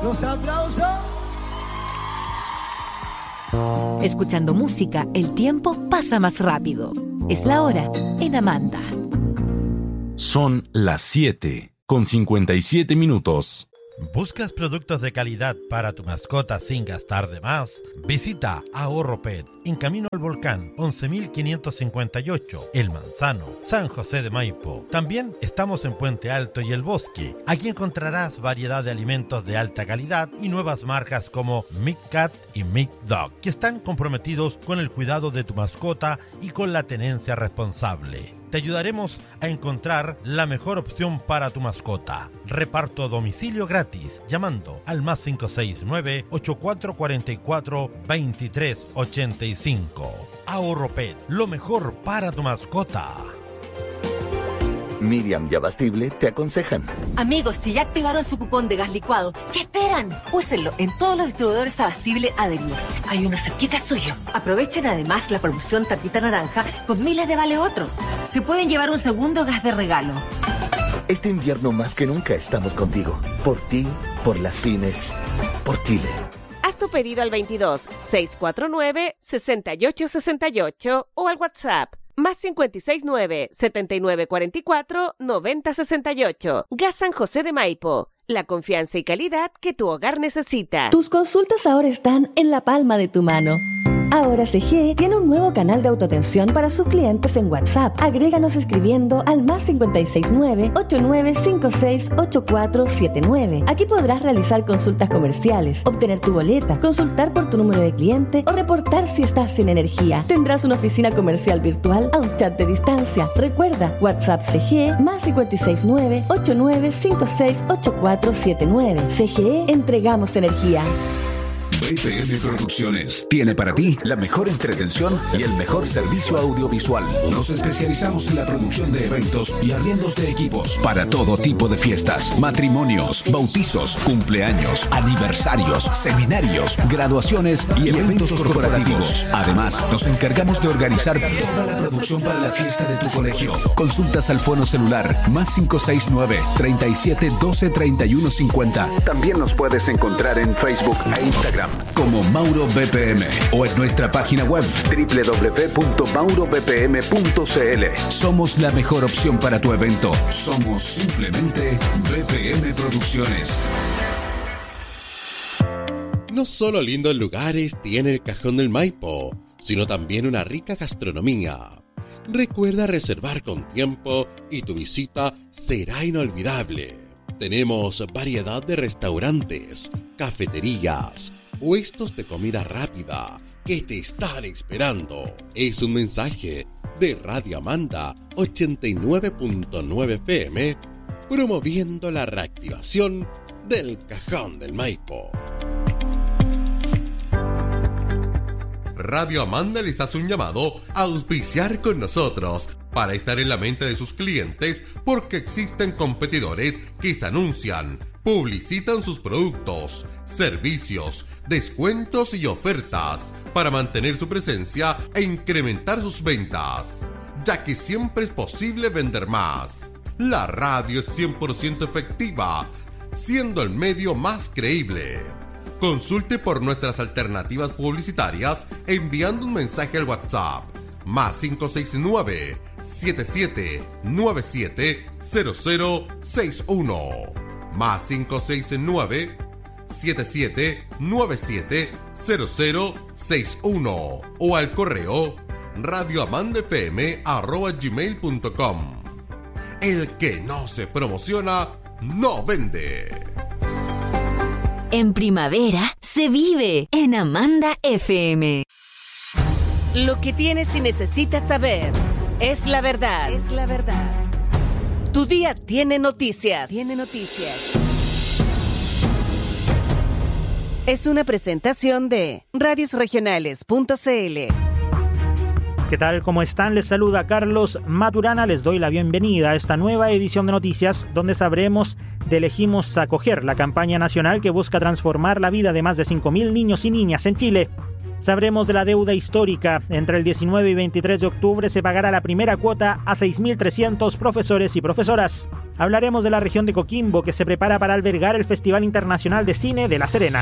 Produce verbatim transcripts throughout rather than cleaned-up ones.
Los aplausos. Escuchando música, el tiempo pasa más rápido. Es la hora en Amanda. Son las siete con cincuenta y siete minutos. ¿Buscas productos de calidad para tu mascota sin gastar de más? Visita Ahorro Pet en Camino al Volcán once mil quinientos cincuenta y ocho, El Manzano, San José de Maipo. También estamos en Puente Alto y El Bosque. Aquí encontrarás variedad de alimentos de alta calidad y nuevas marcas como Mick Cat y Mick Dog, que están comprometidos con el cuidado de tu mascota y con la tenencia responsable. Te ayudaremos a encontrar la mejor opción para tu mascota. Reparto a domicilio gratis llamando al más cinco seis nueve, ocho cuatro cuatro cuatro, dos tres ocho cinco. Ahorro Pet, lo mejor para tu mascota. Miriam y Abastible te aconsejan. Amigos, si ya activaron su cupón de gas licuado, ¿qué esperan? Úsenlo en todos los distribuidores Abastible adheridos. Hay uno cerquita suyo. Aprovechen además la promoción Tapita Naranja con miles de vale otro. Se pueden llevar un segundo gas de regalo. Este invierno más que nunca estamos contigo. Por ti, por las pymes, por Chile. Haz tu pedido al veintidós, seiscientos cuarenta y nueve, sesenta y ocho sesenta y ocho o al WhatsApp. Más cincuenta y seis nueve, setenta y nueve cuarenta y cuatro, noventa sesenta y ocho. Gas San José de Maipo. La confianza y calidad que tu hogar necesita. Tus consultas ahora están en la palma de tu mano. Ahora C G tiene un nuevo canal de autoatención para sus clientes en WhatsApp. Agréganos escribiendo al más cincuenta y seis nueve, ocho nueve cinco seis, ocho cuatro siete nueve. Aquí podrás realizar consultas comerciales, obtener tu boleta, consultar por tu número de cliente o reportar si estás sin energía. Tendrás una oficina comercial virtual a un chat de distancia. Recuerda, WhatsApp C G más cincuenta y seis nueve, ocho nueve cinco seis, ocho cuatro siete nueve. C G E, entregamos energía. B P M Producciones tiene para ti la mejor entretención y el mejor servicio audiovisual. Nos especializamos en la producción de eventos y arriendos de equipos para todo tipo de fiestas, matrimonios, bautizos, cumpleaños, aniversarios, seminarios, graduaciones y eventos corporativos. Además, nos encargamos de organizar toda la producción para la fiesta de tu colegio. Consultas al fono celular más cinco seis nueve, treinta y siete, doce, treinta y uno cincuenta. También nos puedes encontrar en Facebook e Instagram como Mauro B P M o en nuestra página web doble u doble u doble u punto mauro b p m punto c l. Somos la mejor opción para tu evento. Somos simplemente B P M Producciones. No solo lindos lugares tiene el Cajón del Maipo, sino también una rica gastronomía. Recuerda reservar con tiempo y tu visita será inolvidable. Tenemos variedad de restaurantes, cafeterías, puestos de comida rápida que te están esperando. Es un mensaje de Radio Amanda ochenta y nueve punto nueve F M promoviendo la reactivación del Cajón del Maipo. Radio Amanda les hace un llamado a auspiciar con nosotros para estar en la mente de sus clientes, porque existen competidores que se anuncian, publicitan sus productos, servicios, descuentos y ofertas para mantener su presencia e incrementar sus ventas, ya que siempre es posible vender más. La radio es cien por ciento efectiva, siendo el medio más creíble. Consulte por nuestras alternativas publicitarias enviando un mensaje al WhatsApp más cinco seis nueve, siete siete nueve siete, cero cero seis uno más cinco seis nueve, siete siete nueve siete, cero cero seis uno o al correo radioamandafm arroba gmail punto com. El que no se promociona no vende. En primavera se vive en Amanda F M. Lo que tienes y necesitas saber es la verdad. Es la verdad. Tu día tiene noticias. Tiene noticias. Es una presentación de radios regionales punto c l. ¿Qué tal? ¿Cómo están? Les saluda Carlos Maturana. Les doy la bienvenida a esta nueva edición de noticias donde sabremos de Elegimos Acoger, la campaña nacional que busca transformar la vida de más de cinco mil niños y niñas en Chile. Sabremos de la deuda histórica. Entre el diecinueve y veintitrés de octubre se pagará la primera cuota a seis mil trescientos profesores y profesoras. Hablaremos de la región de Coquimbo, que se prepara para albergar el Festival Internacional de Cine de La Serena.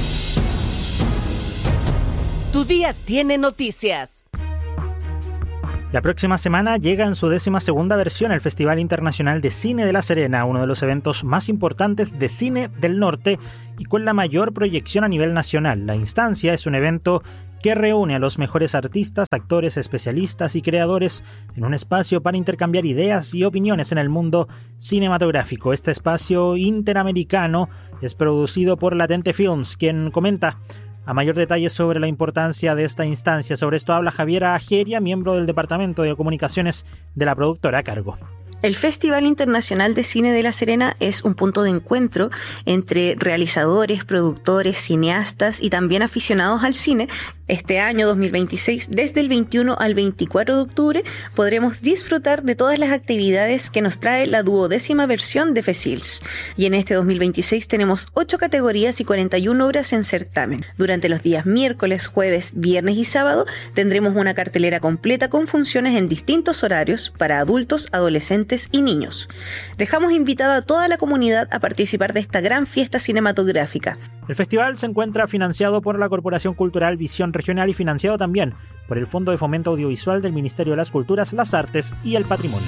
Tu día tiene noticias. La próxima semana llega en su décima segunda versión el Festival Internacional de Cine de La Serena, uno de los eventos más importantes de cine del norte y con la mayor proyección a nivel nacional. La instancia es un evento que reúne a los mejores artistas, actores, especialistas y creadores en un espacio para intercambiar ideas y opiniones en el mundo cinematográfico. Este espacio interamericano es producido por Latente Films, quien comenta a mayor detalle sobre la importancia de esta instancia. Sobre esto habla Javiera Ajeria, miembro del Departamento de Comunicaciones de la productora a cargo. El Festival Internacional de Cine de La Serena es un punto de encuentro entre realizadores, productores, cineastas y también aficionados al cine. Este año dos mil veintiséis, desde el veintiuno al veinticuatro de octubre, podremos disfrutar de todas las actividades que nos trae la duodécima versión de FECILS. Y en este dos mil veintiséis tenemos ocho categorías y cuarenta y una obras en certamen. Durante los días miércoles, jueves, viernes y sábado tendremos una cartelera completa con funciones en distintos horarios para adultos, adolescentes y niños. Dejamos invitada a toda la comunidad a participar de esta gran fiesta cinematográfica. El festival se encuentra financiado por la Corporación Cultural Visión Regional y financiado también por el Fondo de Fomento Audiovisual del Ministerio de las Culturas, las Artes y el Patrimonio.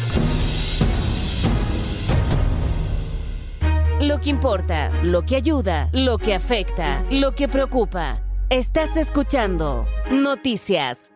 Lo que importa, lo que ayuda, lo que afecta, lo que preocupa. Estás escuchando Noticias.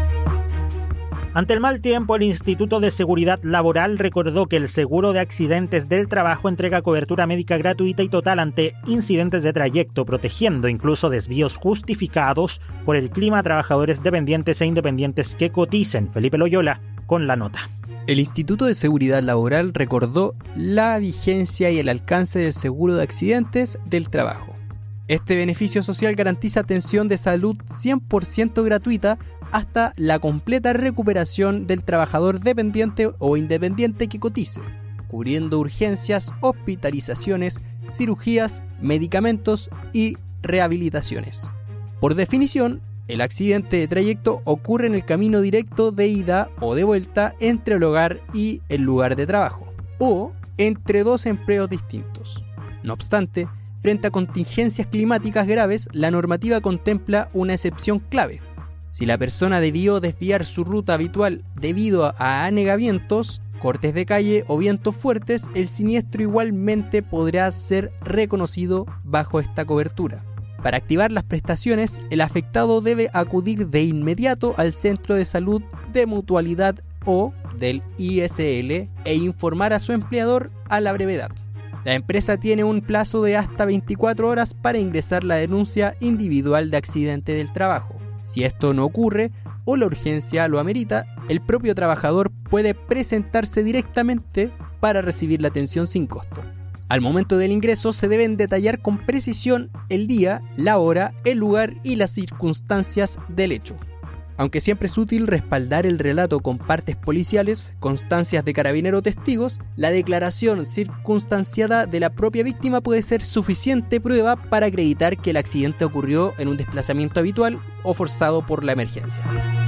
Ante el mal tiempo, el Instituto de Seguridad Laboral recordó que el seguro de accidentes del trabajo entrega cobertura médica gratuita y total ante incidentes de trayecto, protegiendo incluso desvíos justificados por el clima a trabajadores dependientes e independientes que coticen. Felipe Loyola con la nota. El Instituto de Seguridad Laboral recordó la vigencia y el alcance del seguro de accidentes del trabajo. Este beneficio social garantiza atención de salud cien por ciento gratuita hasta la completa recuperación del trabajador dependiente o independiente que cotice, cubriendo urgencias, hospitalizaciones, cirugías, medicamentos y rehabilitaciones. Por definición, el accidente de trayecto ocurre en el camino directo de ida o de vuelta entre el hogar y el lugar de trabajo, o entre dos empleos distintos. No obstante, frente a contingencias climáticas graves, la normativa contempla una excepción clave. Si la persona debió desviar su ruta habitual debido a anegamientos, cortes de calle o vientos fuertes, el siniestro igualmente podrá ser reconocido bajo esta cobertura. Para activar las prestaciones, el afectado debe acudir de inmediato al centro de salud de mutualidad o del I S L e informar a su empleador a la brevedad. La empresa tiene un plazo de hasta veinticuatro horas para ingresar la denuncia individual de accidente del trabajo. Si esto no ocurre o la urgencia lo amerita, el propio trabajador puede presentarse directamente para recibir la atención sin costo. Al momento del ingreso se deben detallar con precisión el día, la hora, el lugar y las circunstancias del hecho. Aunque siempre es útil respaldar el relato con partes policiales, constancias de carabinero o testigos, la declaración circunstanciada de la propia víctima puede ser suficiente prueba para acreditar que el accidente ocurrió en un desplazamiento habitual o forzado por la emergencia.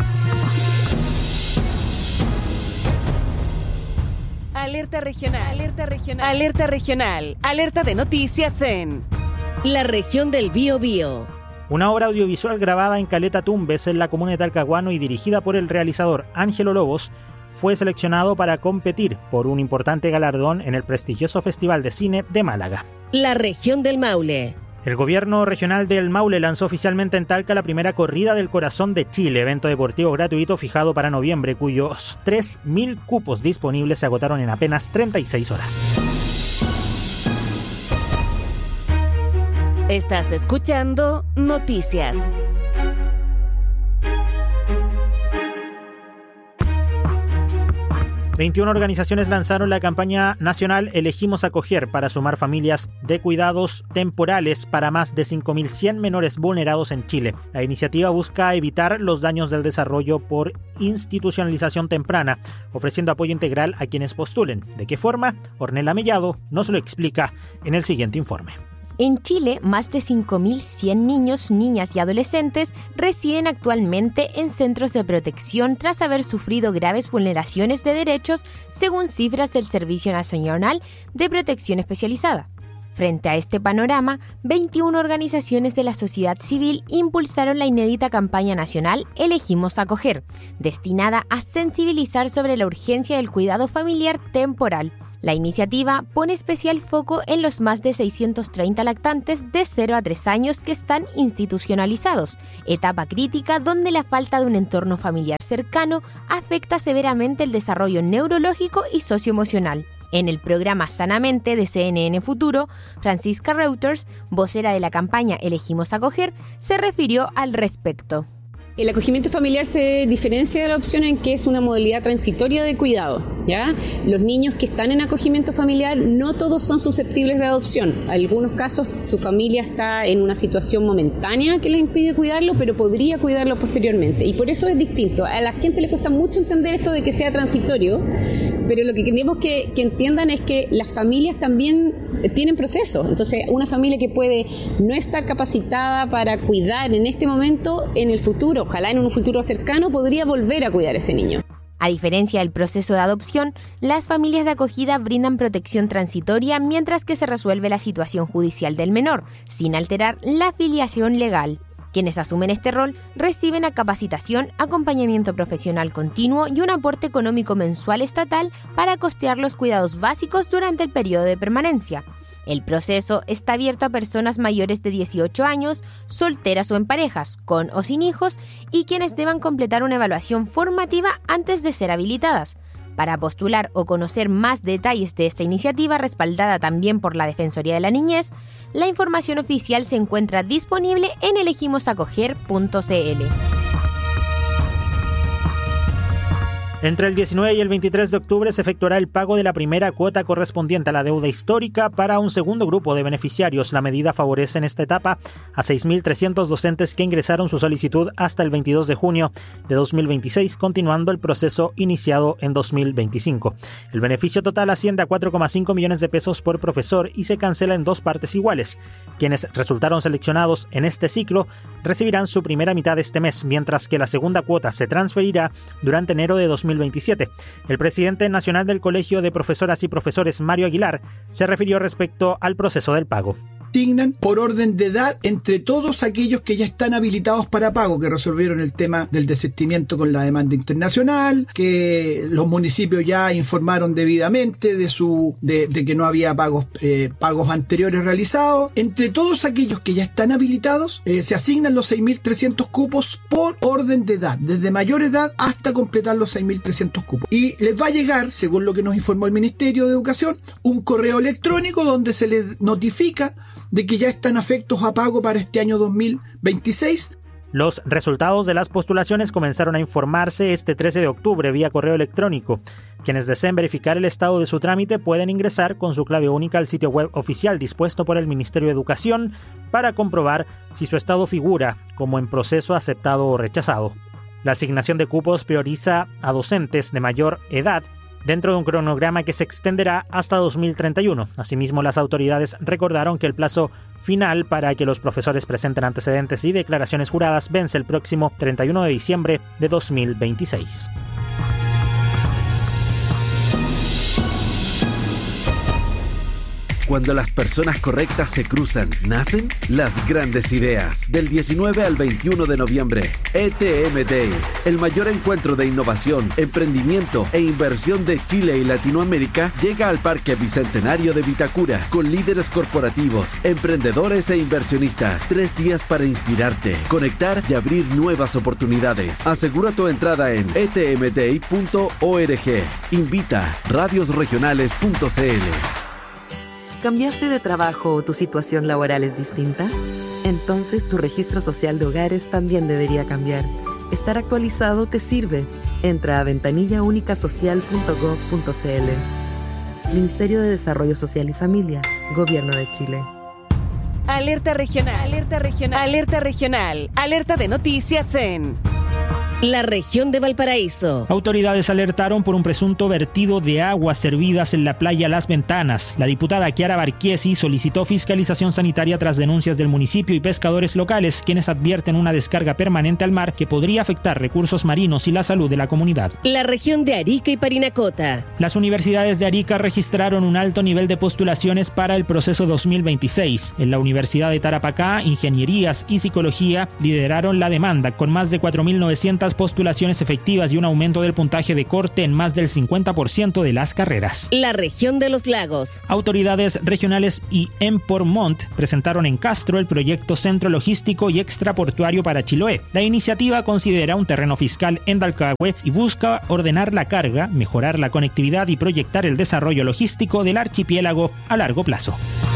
Alerta regional, alerta regional, alerta regional, alerta de noticias en la región del Biobío. Una obra audiovisual grabada en Caleta Tumbes, en la comuna de Talcahuano y dirigida por el realizador Ángelo Lobos, fue seleccionado para competir por un importante galardón en el prestigioso Festival de Cine de Málaga. La región del Maule. El gobierno regional del Maule lanzó oficialmente en Talca la primera corrida del Corazón de Chile, evento deportivo gratuito fijado para noviembre, cuyos tres mil cupos disponibles se agotaron en apenas treinta y seis horas. Estás escuchando Noticias. veintiuna organizaciones lanzaron la campaña nacional Elegimos Acoger para sumar familias de cuidados temporales para más de cinco mil cien menores vulnerados en Chile. La iniciativa busca evitar los daños del desarrollo por institucionalización temprana, ofreciendo apoyo integral a quienes postulen. ¿De qué forma? Ornella Mellado nos lo explica en el siguiente informe. En Chile, más de cinco mil cien niños, niñas y adolescentes residen actualmente en centros de protección tras haber sufrido graves vulneraciones de derechos, según cifras del Servicio Nacional de Protección Especializada. Frente a este panorama, veintiuna organizaciones de la sociedad civil impulsaron la inédita campaña nacional Elegimos Acoger, destinada a sensibilizar sobre la urgencia del cuidado familiar temporal. La iniciativa pone especial foco en los más de seiscientos treinta lactantes de cero a tres años que están institucionalizados, etapa crítica donde la falta de un entorno familiar cercano afecta severamente el desarrollo neurológico y socioemocional. En el programa Sanamente de C N N Futuro, Francisca Reuters, vocera de la campaña Elegimos Acoger, se refirió al respecto. El acogimiento familiar se diferencia de la opción en que es una modalidad transitoria de cuidado, ¿ya? Los niños que están en acogimiento familiar no todos son susceptibles de adopción. En algunos casos su familia está en una situación momentánea que le impide cuidarlo, pero podría cuidarlo posteriormente. Y por eso es distinto. A la gente le cuesta mucho entender esto de que sea transitorio, pero lo que queremos que, que entiendan es que las familias también tienen procesos. Entonces, una familia que puede no estar capacitada para cuidar en este momento, en el futuro, ojalá en un futuro cercano, podría volver a cuidar a ese niño. A diferencia del proceso de adopción, las familias de acogida brindan protección transitoria mientras que se resuelve la situación judicial del menor, sin alterar la filiación legal. Quienes asumen este rol reciben a capacitación, acompañamiento profesional continuo y un aporte económico mensual estatal para costear los cuidados básicos durante el periodo de permanencia. El proceso está abierto a personas mayores de dieciocho años, solteras o en parejas, con o sin hijos, y quienes deban completar una evaluación formativa antes de ser habilitadas. Para postular o conocer más detalles de esta iniciativa, respaldada también por la Defensoría de la Niñez, la información oficial se encuentra disponible en elegimos acoger punto c l. Entre el diecinueve y el veintitrés de octubre se efectuará el pago de la primera cuota correspondiente a la deuda histórica para un segundo grupo de beneficiarios. La medida favorece en esta etapa a seis mil trescientos docentes que ingresaron su solicitud hasta el veintidós de junio de dos mil veintiséis, continuando el proceso iniciado en dos mil veinticinco. El beneficio total asciende a cuatro coma cinco millones de pesos por profesor y se cancela en dos partes iguales. Quienes resultaron seleccionados en este ciclo recibirán su primera mitad este mes, mientras que la segunda cuota se transferirá durante enero de dos mil veintisiete. El presidente nacional del Colegio de Profesoras y Profesores, Mario Aguilar, se refirió respecto al proceso del pago. Asignan por orden de edad entre todos aquellos que ya están habilitados para pago, que resolvieron el tema del desistimiento con la demanda internacional, que los municipios ya informaron debidamente de su de, de que no había pagos eh, pagos anteriores realizados. Entre todos aquellos que ya están habilitados, eh, se asignan los seis mil trescientos cupos por orden de edad, desde mayor edad hasta completar los seis mil trescientos cupos. Y les va a llegar, según lo que nos informó el Ministerio de Educación, un correo electrónico donde se les notifica de que ya están afectos a pago para este año dos mil veintiséis. Los resultados de las postulaciones comenzaron a informarse este trece de octubre vía correo electrónico. Quienes deseen verificar el estado de su trámite pueden ingresar con su clave única al sitio web oficial dispuesto por el Ministerio de Educación para comprobar si su estado figura como en proceso aceptado o rechazado. La asignación de cupos prioriza a docentes de mayor edad dentro de un cronograma que se extenderá hasta dos mil treinta y uno. Asimismo, las autoridades recordaron que el plazo final para que los profesores presenten antecedentes y declaraciones juradas vence el próximo treinta y uno de diciembre de dos mil veintiséis. Cuando las personas correctas se cruzan, nacen las grandes ideas. Del diecinueve al veintiuno de noviembre, E T M Day, el mayor encuentro de innovación, emprendimiento e inversión de Chile y Latinoamérica, llega al Parque Bicentenario de Vitacura con líderes corporativos, emprendedores e inversionistas. Tres días para inspirarte, conectar y abrir nuevas oportunidades. Asegura tu entrada en e t m day punto org. Invita radios regionales punto c l. ¿Cambiaste de trabajo o tu situación laboral es distinta? Entonces tu registro social de hogares también debería cambiar. Estar actualizado te sirve. Entra a ventanilla única social punto gov punto c l. Ministerio de Desarrollo Social y Familia, Gobierno de Chile. Alerta regional, alerta regional, alerta regional, alerta de noticias en La región de Valparaíso. Autoridades alertaron por un presunto vertido de aguas servidas en la playa Las Ventanas. La diputada Kiara Barquiesi solicitó fiscalización sanitaria tras denuncias del municipio y pescadores locales, quienes advierten una descarga permanente al mar que podría afectar recursos marinos y la salud de la comunidad. La región de Arica y Parinacota. Las universidades de Arica registraron un alto nivel de postulaciones para el proceso dos mil veintiséis. En la Universidad de Tarapacá, Ingenierías y Psicología lideraron la demanda, con más de cuatro mil novecientas postulaciones efectivas y un aumento del puntaje de corte en más del cincuenta por ciento de las carreras. La región de los lagos. Autoridades regionales y Empormont presentaron en Castro el proyecto Centro Logístico y Extraportuario para Chiloé. La iniciativa considera un terreno fiscal en Dalcahue y busca ordenar la carga, mejorar la conectividad y proyectar el desarrollo logístico del archipiélago a largo plazo.